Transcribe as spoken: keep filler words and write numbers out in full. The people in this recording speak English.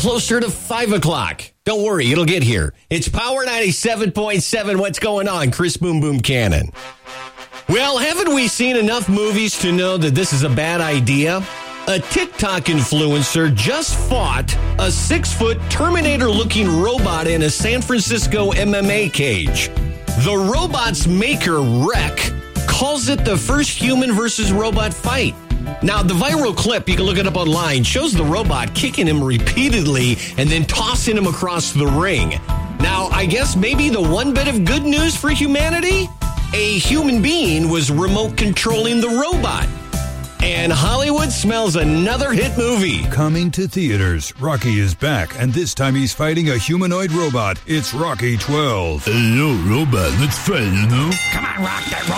closer to five o'clock. Don't worry, it'll get here. It's Power ninety-seven point seven. What's going on? Chris Boom Boom Cannon. Well, haven't we seen enough movies to know that this is a bad idea? A TikTok influencer just fought a six-foot Terminator-looking robot in a San Francisco M M A cage. The robot's maker, Rec, calls it the first human versus robot fight. Now, the viral clip, you can look it up online, shows the robot kicking him repeatedly and then tossing him across the ring. Now, I guess maybe the one bit of good news for humanity? A human being was remote controlling the robot. And Hollywood smells another hit movie. Coming to theaters, Rocky is back, and this time he's fighting a humanoid robot. It's Rocky twelve. Hey, yo, robot, let's fight, you know? Come on, Rock, that robot.